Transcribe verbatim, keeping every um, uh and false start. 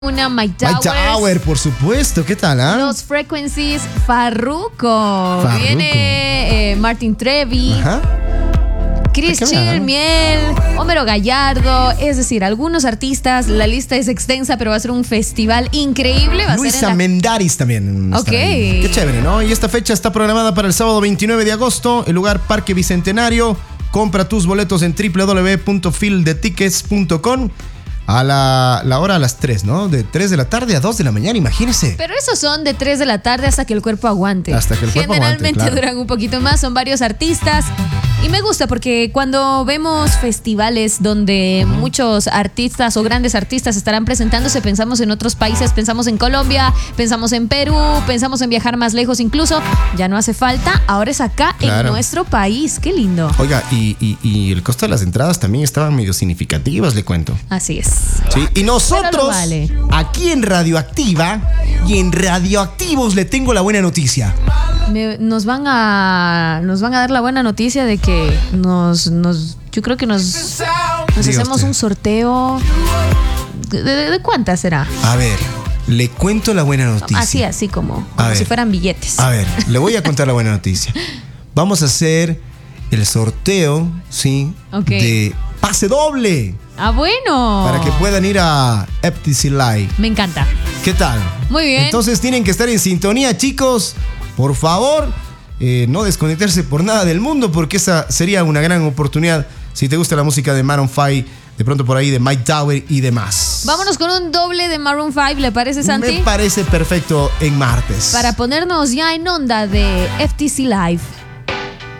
Una Mike Towers. Mike Tower, por supuesto. ¿Qué tal, ah? Los Frequencies, Farruko. Farruko. Viene eh, Martin Trevi. Ajá. Chris ¿Qué habla? Miel, Homero Gallardo, es decir, algunos artistas. La lista es extensa, pero va a ser un festival increíble. Va a ser Luisa en la... Mendaris también. Ok. Qué chévere, ¿no? Y esta fecha está programada para el sábado veintinueve de agosto. El lugar Parque Bicentenario. Compra tus boletos en doble u doble u doble u punto fil de tickets punto com. A la, la hora a las tres, ¿no? De tres de la tarde a dos de la mañana, imagínese. Pero esos son de tres de la tarde hasta que el cuerpo aguante. Hasta que el cuerpo Generalmente aguante, claro. duran un poquito más, son varios artistas. Y me gusta porque cuando vemos festivales donde uh-huh. muchos artistas o grandes artistas estarán presentándose, pensamos en otros países, pensamos en Colombia, pensamos en Perú, pensamos en viajar más lejos incluso. Ya no hace falta, ahora es acá claro. en nuestro país. Qué lindo. Oiga, y, y, y el costo de las entradas también estaban medio significativas, le cuento. Así es. Sí, y nosotros, vale. aquí en Radioactiva y en Radioactivos le tengo la buena noticia. Me, nos van a nos van a dar la buena noticia de que nos, nos yo creo que nos, nos hacemos usted. un sorteo. ¿De, de, de cuántas será? A ver, le cuento la buena noticia. Así, así como, como si fueran billetes. A ver, le voy a contar la buena noticia. Vamos a hacer el sorteo, ¿sí? Okay. De pase doble. Ah, bueno. Para que puedan ir a F T C Live. Me encanta. ¿Qué tal? Muy bien. Entonces tienen que estar en sintonía, chicos. Por favor, eh, no desconectarse por nada del mundo, porque esa sería una gran oportunidad si te gusta la música de Maroon cinco, de pronto por ahí de Mike Tower y demás. Vámonos con un doble de Maroon cinco, ¿le parece, Santi? Me parece perfecto en martes. Para ponernos ya en onda de F T C Live.